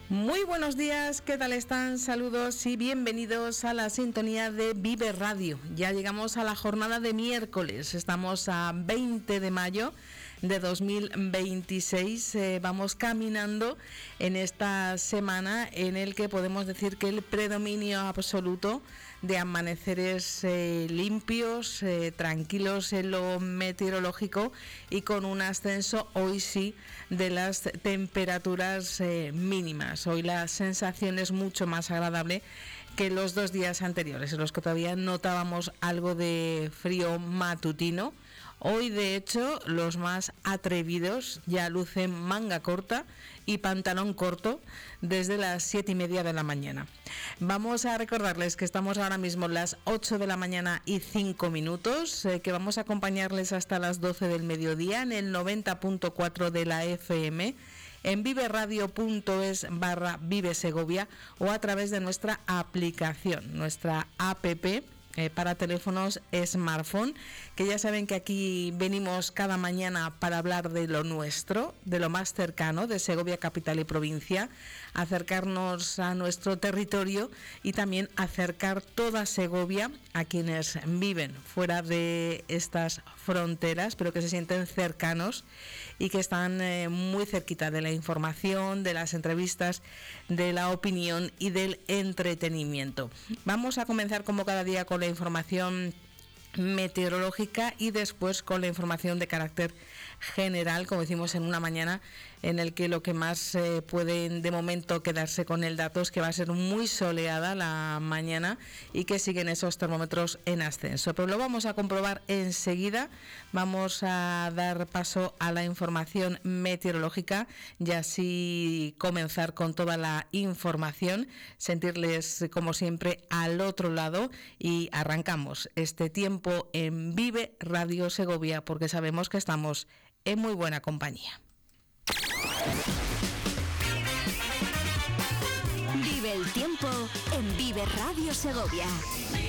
Muy buenos días, ¿qué tal están? Saludos y bienvenidos a la sintonía de Vive Radio. Ya llegamos a la jornada de miércoles, estamos a 20 de mayo de 2026. Vamos caminando en esta semana en el que podemos decir que el predominio absoluto de amaneceres limpios, tranquilos en lo meteorológico y con un ascenso hoy sí de las temperaturas mínimas. Hoy la sensación es mucho más agradable que los 2 días anteriores, en los que todavía notábamos algo de frío matutino. Hoy, de hecho, los más atrevidos ya lucen manga corta y pantalón corto desde las 7:30 de la mañana. Vamos a recordarles que estamos ahora mismo las 8 de la mañana y 5 minutos, que vamos a acompañarles hasta las 12 del mediodía en el 90.4 de la FM, en viveradio.es/Vive Segovia o a través de nuestra aplicación, nuestra app, para teléfonos smartphone, que ya saben que aquí venimos cada mañana para hablar de lo nuestro, de lo más cercano, de Segovia capital y provincia, acercarnos a nuestro territorio y también acercar toda Segovia a quienes viven fuera de estas fronteras, pero que se sienten cercanos y que están muy cerquita de la información, de las entrevistas, de la opinión y del entretenimiento. Vamos a comenzar como cada día con la información meteorológica y después con la información de carácter general, como decimos, en una mañana en el que lo que más pueden de momento quedarse con el dato es que va a ser muy soleada la mañana y que siguen esos termómetros en ascenso, pero lo vamos a comprobar enseguida. Vamos a dar paso a la información meteorológica y así comenzar con toda la información, sentirles como siempre al otro lado, y arrancamos este tiempo en Vive Radio Segovia, porque sabemos que estamos en muy buena compañía. Vive el tiempo en Vive Radio Segovia.